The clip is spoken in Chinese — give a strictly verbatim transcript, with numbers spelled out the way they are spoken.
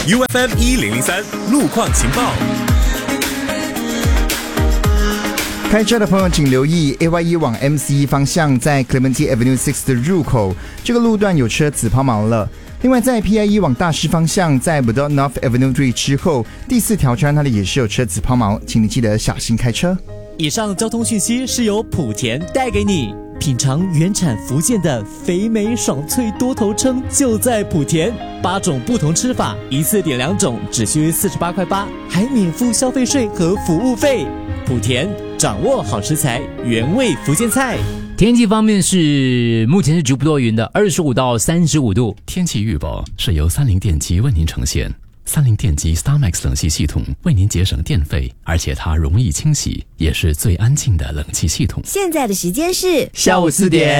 U F M 一零零三路况情报。 开车的朋友请留意 A Y 一 往 M C E 方向，在 Clementi Avenue 六的入口，这个路段有车子抛锚了。另外在 P I 一 往大师方向，在 Bedok North Avenue 三之后，第四条车那里也是有车子抛锚，请你记得小心开车。 以上交通讯息是由莆田带给你。品尝原产福建的肥美爽脆多头称就在莆田，八种不同吃法，一次点两种，只需四十八块八，还免付消费税和服务费。莆田掌握好食材，原味福建菜。 天气方面是目前是局部多云的，二十五到三十五度。 天气预报是由三菱电机为您呈现。三菱电机 StarMax 冷气系统为您节省电费，而且它容易清洗，也是最安静的冷气系统。 现在的时间是下午四点。